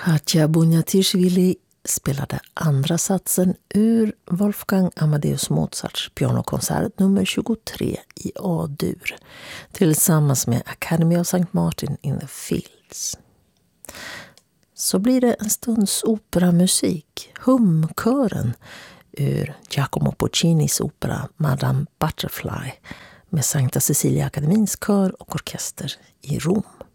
Katja Bunyatirishvili spelade andra satsen ur Wolfgang Amadeus Mozarts pianokonsert nummer 23 i A-dur tillsammans med Academy of St. Martin in the Fields. Så blir det en stunds operamusik, humkören ur Giacomo Puccinis opera Madame Butterfly med Sankta Cecilia Akademins kör och orkester i Rom.